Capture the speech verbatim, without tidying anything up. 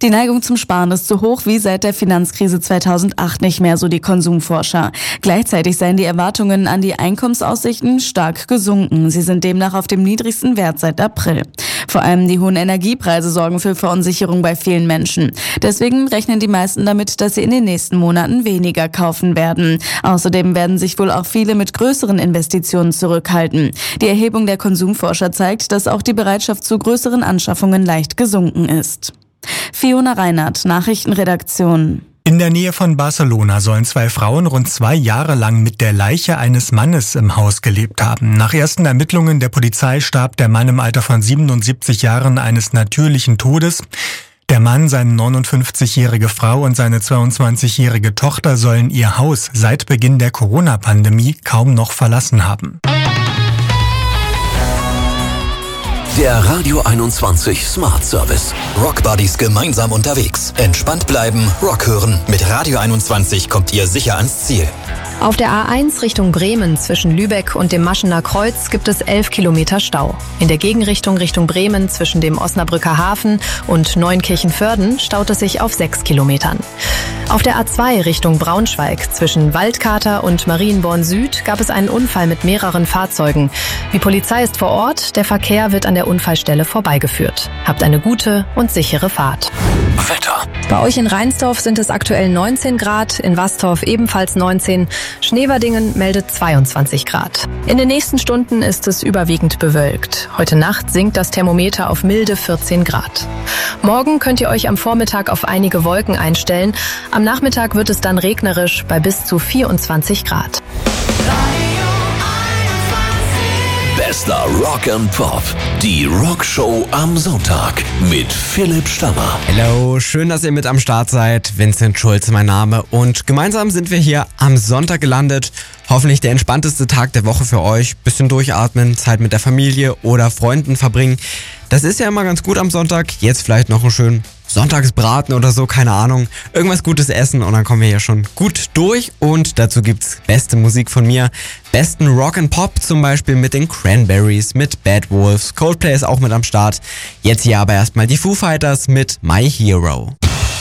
Die Neigung zum Sparen ist so hoch wie seit der Finanzkrise zweitausendacht nicht mehr, so die Konsumforscher. Gleichzeitig seien die Erwartungen an die Einkommensaussichten stark gesunken. Sie sind demnach auf dem niedrigsten Wert seit April. Vor allem die hohen Energiepreise sorgen für Verunsicherung bei vielen Menschen. Deswegen rechnen die meisten damit, dass sie in den nächsten Monaten weniger kaufen werden. Außerdem werden sich wohl auch viele mit größeren Investitionen zurückhalten. Die Erhebung der Konsumforscher zeigt, dass auch die Bereitschaft zu größeren Anschaffungen leicht gesunken ist. Fiona Reinhardt, Nachrichtenredaktion. In der Nähe von Barcelona sollen zwei Frauen rund zwei Jahre lang mit der Leiche eines Mannes im Haus gelebt haben. Nach ersten Ermittlungen der Polizei starb der Mann im Alter von siebenundsiebzig Jahren eines natürlichen Todes. Der Mann, seine neunundfünfzigjährige Frau und seine zweiundzwanzigjährige Tochter sollen ihr Haus seit Beginn der Corona-Pandemie kaum noch verlassen haben. Der Radio einundzwanzig Smart Service. Rock Buddies gemeinsam unterwegs. Entspannt bleiben, Rock hören. Mit Radio einundzwanzig kommt ihr sicher ans Ziel. Auf der A eins Richtung Bremen zwischen Lübeck und dem Maschener Kreuz gibt es elf Kilometer Stau. In der Gegenrichtung Richtung Bremen zwischen dem Osnabrücker Hafen und Neunkirchen-Vörden staut es sich auf sechs Kilometern. Auf der A zwei Richtung Braunschweig zwischen Waldkater und Marienborn Süd gab es einen Unfall mit mehreren Fahrzeugen. Die Polizei ist vor Ort, der Verkehr wird an der Unfallstelle vorbeigeführt. Habt eine gute und sichere Fahrt. Wetter. Bei euch in Reinsdorf sind es aktuell neunzehn Grad, in Wastorf ebenfalls neunzehn, Schneverdingen meldet zweiundzwanzig Grad. In den nächsten Stunden ist es überwiegend bewölkt. Heute Nacht sinkt das Thermometer auf milde vierzehn Grad. Morgen könnt ihr euch am Vormittag auf einige Wolken einstellen. Am Nachmittag wird es dann regnerisch bei bis zu vierundzwanzig Grad. Bester Rock and Pop. Die Rockshow am Sonntag mit Philipp Stammer. Hallo, schön, dass ihr mit am Start seid. Vincent Schulz, mein Name. Und gemeinsam sind wir hier am Sonntag gelandet. Hoffentlich der entspannteste Tag der Woche für euch. Bisschen durchatmen, Zeit mit der Familie oder Freunden verbringen. Das ist ja immer ganz gut am Sonntag. Jetzt vielleicht noch einen schönen Sonntagsbraten oder so, keine Ahnung. Irgendwas Gutes essen und dann kommen wir hier schon gut durch. Und dazu gibt's beste Musik von mir. Besten Rock and Pop zum Beispiel mit den Cranberries, mit Bad Wolves. Coldplay ist auch mit am Start. Jetzt hier aber erstmal die Foo Fighters mit My Hero.